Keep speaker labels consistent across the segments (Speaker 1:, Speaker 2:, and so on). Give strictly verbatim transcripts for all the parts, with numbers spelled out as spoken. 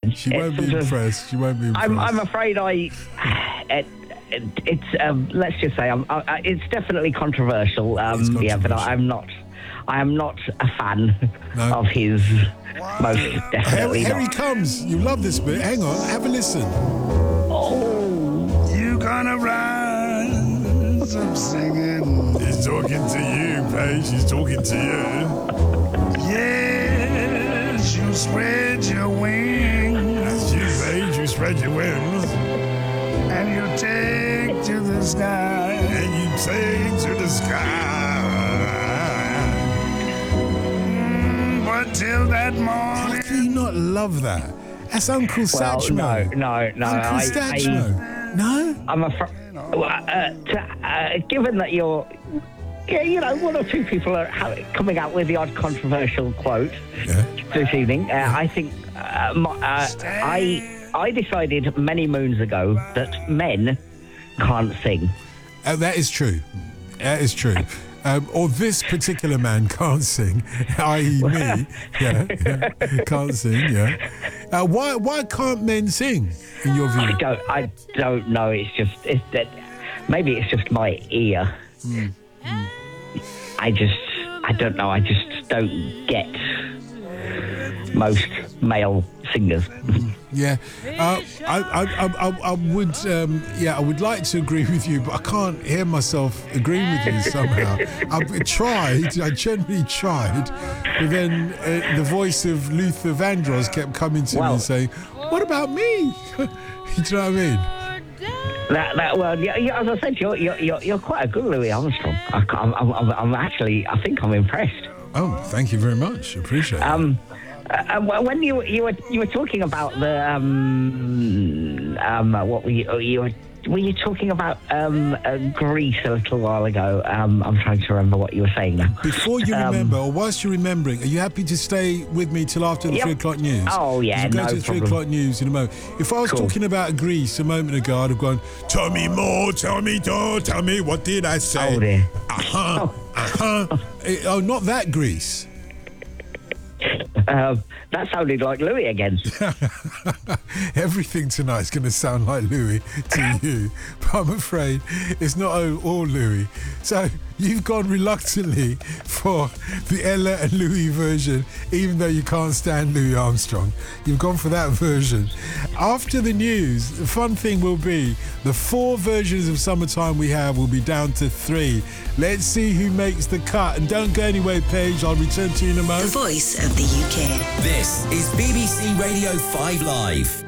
Speaker 1: again.
Speaker 2: She won't be impressed. She won't be impressed.
Speaker 1: I'm, I'm afraid I... It, it, it's, um, let's just say, um, I, it's definitely controversial. Um,
Speaker 2: It's controversial.
Speaker 1: Yeah, but I, I'm not... I am not a fan
Speaker 2: No.
Speaker 1: of his. Most
Speaker 2: Here,
Speaker 1: definitely
Speaker 2: here he
Speaker 1: not.
Speaker 2: comes. You love this bit. Hang on, have a listen.
Speaker 1: Oh,
Speaker 3: You gonna rise up singing.
Speaker 2: He's talking to you, Paige. He's talking to you.
Speaker 3: Yes, you spread your wings
Speaker 2: That's you, Paige. You spread your wings.
Speaker 3: and you take to the sky.
Speaker 2: And you take to the sky.
Speaker 3: Mm, but till that
Speaker 2: How
Speaker 3: morning.
Speaker 2: can you not love that? That's Uncle
Speaker 1: well,
Speaker 2: Satchmo.
Speaker 1: no, no, no.
Speaker 2: Uncle
Speaker 1: I, I,
Speaker 2: Satchmo. No?
Speaker 1: I'm afraid. Uh, uh, given that you're, yeah, you know, one or two people are ha- coming out with the odd controversial quote
Speaker 2: Yeah.
Speaker 1: this evening, uh, I think uh, my, uh, I I decided many moons ago that men can't sing.
Speaker 2: Uh, that is true. That is true. Um, or this particular man can't sing, that is me. Yeah, yeah, can't sing. Yeah. Uh, why? Why can't men sing? In your
Speaker 1: I
Speaker 2: view?
Speaker 1: don't. I don't know. It's just. It's that. Maybe it's just my ear.
Speaker 2: Mm.
Speaker 1: I just. I don't know. I just don't get most male singers.
Speaker 2: Yeah. Uh, I, I, I, I, I would. Um, yeah, I would like to agree with you, but I can't hear myself agreeing with you somehow. I've tried. I generally tried, but then uh, the voice of Luther Vandross kept coming to me
Speaker 1: Well-
Speaker 2: and saying, "What about me?" Do you know what I mean?
Speaker 1: That, that, well, yeah, yeah, as I said, you're, you're, you're, you're quite a good Louis Armstrong. I, I'm, I'm, I'm actually, I think I'm impressed.
Speaker 2: Oh, thank you very much. Appreciate it.
Speaker 1: Um, uh, uh, when you you were you were talking about the um um what were you you were were you talking about um uh, Greece a little while ago? Um, I'm trying to remember what you were saying now.
Speaker 2: Before you
Speaker 1: um,
Speaker 2: remember, or whilst you're remembering, are you happy to stay with me till after the
Speaker 1: Yep.
Speaker 2: three o'clock news?
Speaker 1: Oh, yeah,
Speaker 2: We'll go
Speaker 1: no
Speaker 2: to the three
Speaker 1: problem.
Speaker 2: o'clock news in a moment. If I was
Speaker 1: Cool.
Speaker 2: talking about Greece a moment ago, I'd have gone, tell me more, tell me more, tell me what did I say?
Speaker 1: Oh dear.
Speaker 2: Uh-huh, uh-huh. Eh, oh, not that Greece.
Speaker 1: Um, that sounded like Louis again.
Speaker 2: Everything tonight's going to sound like Louis to you, but I'm afraid it's not all all Louis. So you've gone reluctantly for the Ella and Louis version, even though you can't stand Louis Armstrong. You've gone for that version. After the news, the fun thing will be the four versions of Summertime we have will be down to three. Let's see who makes the cut. And don't go anywhere, Paige. I'll return to you in a
Speaker 4: The
Speaker 2: moment.
Speaker 4: voice of the U K.
Speaker 5: This is B B C Radio five Live.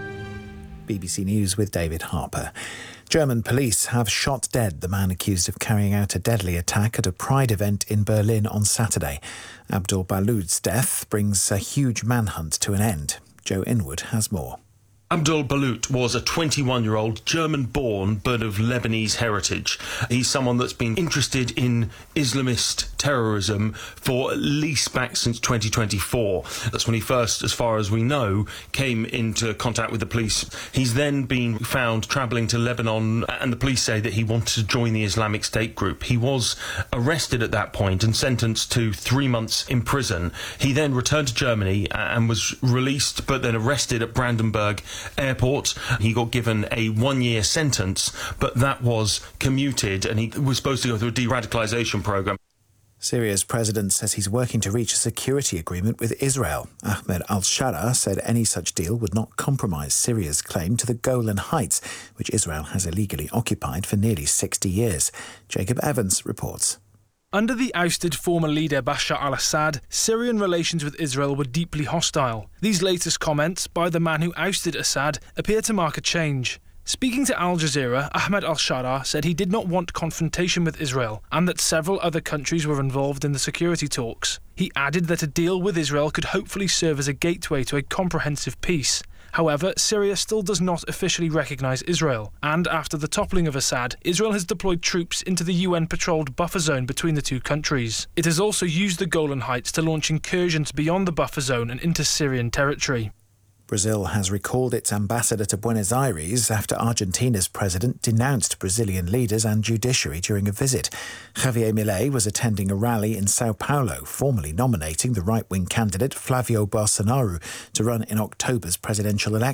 Speaker 6: B B C News with David Harper. German police have shot dead the man accused of carrying out a deadly attack at a Pride event in Berlin on Saturday. Abdul Balud's death brings a huge manhunt to an end. Joe Inwood has more.
Speaker 7: Abdul Balut was a twenty-one-year-old German-born but of Lebanese heritage. He's someone that's been interested in Islamist terrorism for at least back since twenty twenty-four. That's when he first, as far as we know, came into contact with the police. He's then been found travelling to Lebanon, and the police say that he wanted to join the Islamic State group. He was arrested at that point and sentenced to three months in prison. He then returned to Germany and was released, but then arrested at Brandenburg Airport. He got given a one-year sentence, but that was commuted, and he was supposed to go through a de-radicalisation programme.
Speaker 6: Syria's president says he's working to reach a security agreement with Israel. Ahmed al-Shara said any such deal would not compromise Syria's claim to the Golan Heights, which Israel has illegally occupied for nearly sixty years. Jacob Evans reports.
Speaker 8: Under the ousted former leader Bashar al-Assad, Syrian relations with Israel were deeply hostile. These latest comments by the man who ousted Assad appear to mark a change. Speaking to Al Jazeera, Ahmed al-Shara said he did not want confrontation with Israel and that several other countries were involved in the security talks. He added that a deal with Israel could hopefully serve as a gateway to a comprehensive peace. However, Syria still does not officially recognise Israel, and after the toppling of Assad, Israel has deployed troops into the U N-patrolled buffer zone between the two countries. It has also used the Golan Heights to launch incursions beyond the buffer zone and into Syrian territory.
Speaker 6: Brazil has recalled its ambassador to Buenos Aires after Argentina's president denounced Brazilian leaders and judiciary during a visit. Javier Milei was attending a rally in Sao Paulo, formally nominating the right-wing candidate Flavio Bolsonaro to run in October's presidential election.